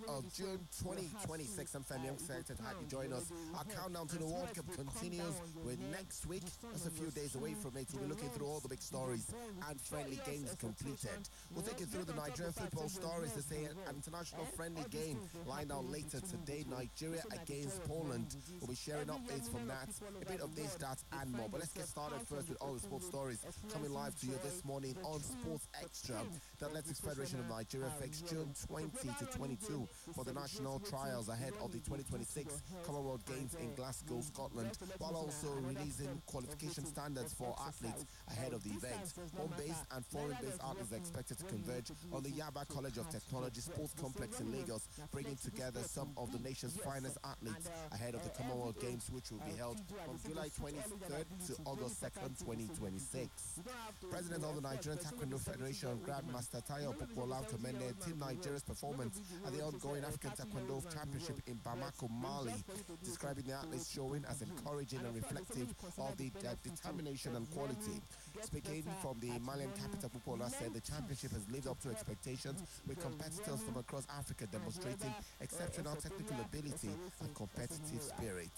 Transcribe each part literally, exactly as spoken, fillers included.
of June twenty twenty-six. I'm Femi excited to have you join us. Our countdown to the World Cup continues with next week, just a few days away from it. We'll be looking through all the big stories and friendly games completed. We'll take you through the Nigerian football stories. They say an international friendly game lined out later today, Nigeria against Poland. We'll be sharing updates from that, a bit of this, that and more. But let's get started first with all the sports stories coming live to you this morning on Sports Extra. The Athletics Federation of Nigeria fixed June twentieth to twenty-second for the national trials ahead of the twenty twenty-six Commonwealth Games in Glasgow, Scotland, while also releasing qualification standards for athletes ahead of the event. Home-based and foreign-based athletes are expected to converge on the Yaba College of Technology Sports Complex in Lagos, bringing together some of the nation's finest athletes ahead of the Commonwealth Games, which will be held from July twenty-third to August second, twenty twenty-six. President of the Nigerian Taekwondo Federation, Grandmaster Tayo Popola, commended Team Nigeria's performance at the ongoing African Taekwondo Championship in Bamako, Mali, describing the athletes showing as encouraging and reflective of the uh, determination and quality. Speaking from the Malian capital, Popola said the championship has lived up to expectations, with competitors from across Africa demonstrating exceptional technical ability and competitive spirit.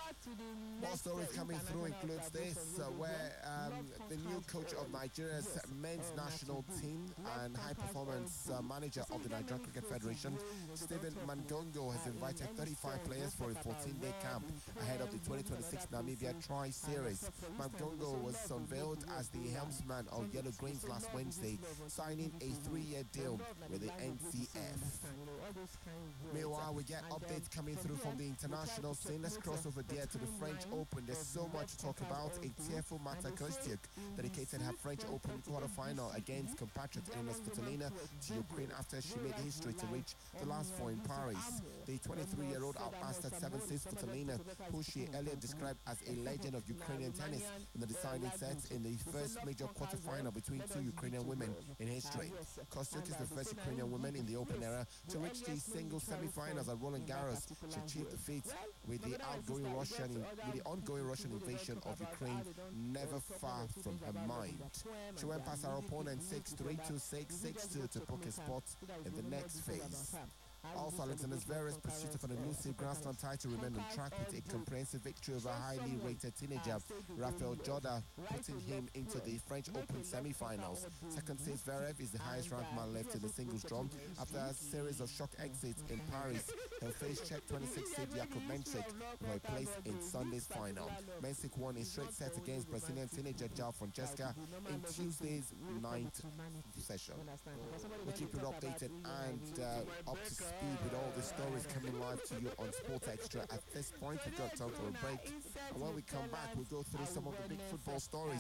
More stories coming through includes this, uh, where um, the new coach of Nigeria's men's national team and high performance uh, manager of the Nigerian Cricket Federation, Stephen Mangongo, has invited thirty-five players for a fourteen-day camp ahead of the twenty twenty-six Namibia Tri-Series. Mangongo was unveiled as the helmsman of Yellow Greens last Wednesday, signing a three-year deal with the N C F. Meanwhile, we get updates coming through from the international scene. Let's cross over there to the French Open. There's so much to talk about. A tearful Marta Kostyuk dedicated her French Open quarterfinal against compatriot Elena Svitolina to Ukraine after she made history to reach the last four in Paris. The twenty-three-year-old outlasted seven-seed Svitolina, who she earlier described as a legend of Ukrainian tennis, in the deciding set in the first major quarterfinal between two Ukrainian women in history. Kostyuk is the first Ukrainian woman in the Open era to reach the single semi-finals at Roland Garros. She achieved the feat with the outgoing Russian, with the ongoing Russian invasion of Ukraine never far from her mind. She went past her opponent six three, two six, six two to book a spot in the next phase. Also, Alexander Zverev's pursuit of an elusive Grand Slam title remained on track with a comprehensive victory over highly rated teenager Rafael Jorda, putting him into the French Open semi-finals. Second seed Zverev is the highest-ranked man left in the singles drum after a series of shock exits in Paris. He'll face Czech twenty-six seed Jakub Mensik for a place in Sunday's final. Mensik won a straight set against Brazilian teenager João Francesca in Tuesday's ninth session. We'll keep you updated and uh, up to speed with all the stories coming live to you on Sport Extra. At this point, we've got time for a break, and when we come back, we'll go through some of the big football stories